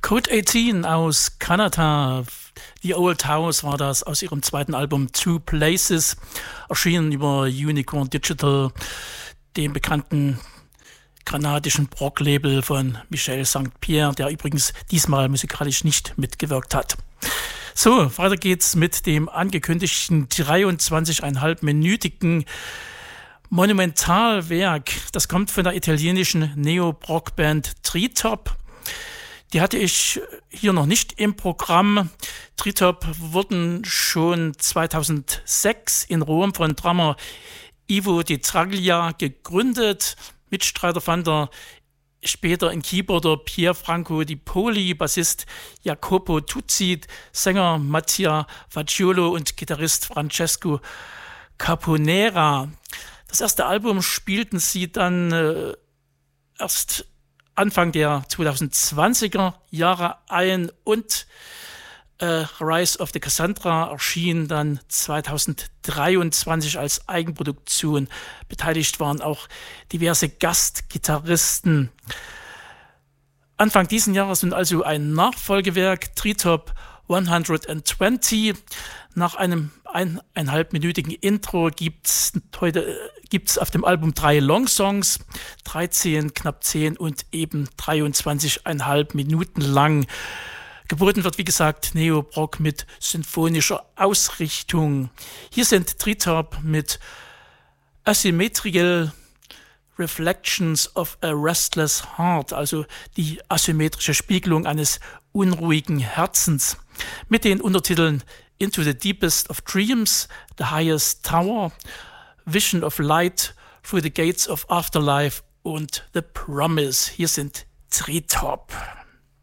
Code 18 aus Kanada. The Old House war das aus ihrem zweiten Album Two Places, erschienen über Unicorn Digital, dem bekannten kanadischen Prog-Label von Michel St. Pierre, der übrigens diesmal musikalisch nicht mitgewirkt hat. So, weiter geht's mit dem angekündigten 23,5-minütigen Monumentalwerk. Das kommt von der italienischen Neo-Prog-Band Treetop. Die hatte ich hier noch nicht im Programm. Treetop wurden schon 2006 in Rom von Drummer Ivo Di Traglia gegründet. Mitstreiter fand er später in Keyboarder Pier Franco Di Poli, Bassist Jacopo Tuzzi, Sänger Mattia Fagiolo und Gitarrist Francesco Caponera. Das erste Album spielten sie dann erst Anfang der 2020er Jahre ein und Rise of the Cassandra erschien dann 2023 als Eigenproduktion. Beteiligt waren auch diverse Gastgitarristen. Anfang diesen Jahres nun also ein Nachfolgewerk, Treetop 120. Nach einem 1,5-minütigen Intro gibt's auf dem Album 3 Longsongs, 13, knapp 10 und eben 23,5 Minuten lang. Geboten wird, wie gesagt, Neo-Prog mit symphonischer Ausrichtung. Hier sind Treetop mit Asymmetrical Reflections of a Restless Heart, also die asymmetrische Spiegelung eines unruhigen Herzens, mit den Untertiteln Into the Deepest of Dreams, The Highest Tower, Vision of Light, Through the Gates of Afterlife und The Promise. Hier sind Treetop.